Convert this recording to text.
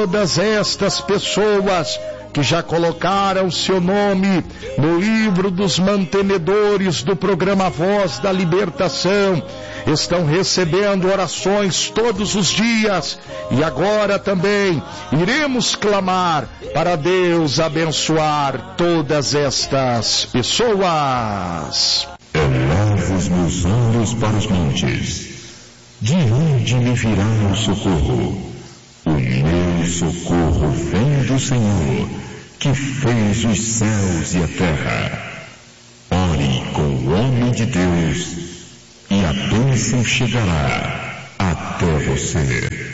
todas estas pessoas que já colocaram seu nome no livro dos mantenedores do programa Voz da Libertação, estão recebendo orações todos os dias, e agora também iremos clamar para Deus abençoar todas estas pessoas. Elevo os meus olhos para os montes. De onde me virá o socorro? O meu socorro vem do Senhor, que fez os céus e a terra. Ore com o homem de Deus, e a bênção chegará até você.